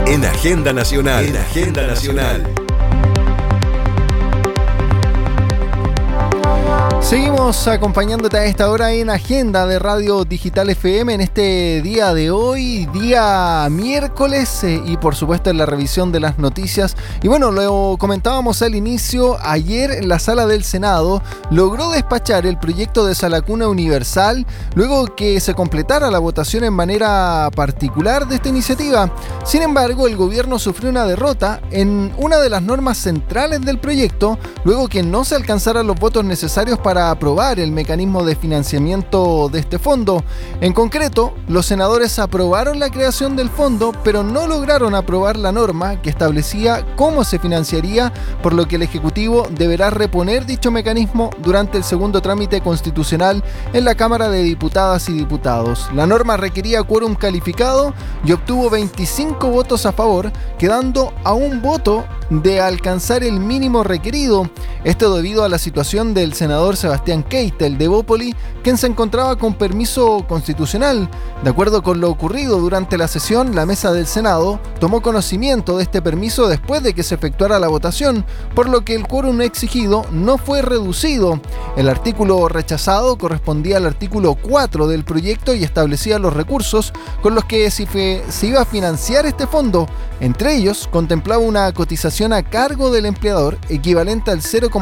En Agenda Nacional. En Agenda Nacional. Seguimos acompañándote a esta hora en Agenda de Radio Digital FM en este día de hoy, día miércoles, y por supuesto en la revisión de las noticias. Y bueno, lo comentábamos al inicio, ayer la Sala del Senado logró despachar el proyecto de Salacuna Universal luego que se completara la votación en manera particular de esta iniciativa. Sin embargo, el gobierno sufrió una derrota en una de las normas centrales del proyecto, luego que no se alcanzaran los votos necesarios para aprobar el mecanismo de financiamiento de este fondo. En concreto, los senadores aprobaron la creación del fondo, pero no lograron aprobar la norma que establecía cómo se financiaría, por lo que el Ejecutivo deberá reponer dicho mecanismo durante el segundo trámite constitucional en la Cámara de Diputadas y Diputados. La norma requería quórum calificado y obtuvo 25 votos a favor, quedando a un voto de alcanzar el mínimo requerido. Esto debido a la situación del senador Sebastián Keitel de Bópoli, quien se encontraba con permiso constitucional. De acuerdo con lo ocurrido durante la sesión, la mesa del Senado tomó conocimiento de este permiso después de que se efectuara la votación, por lo que el quórum exigido no fue reducido. El artículo rechazado correspondía al artículo 4 del proyecto y establecía los recursos con los que se iba a financiar este fondo. Entre ellos, contemplaba una cotización a cargo del empleador equivalente al 0,5%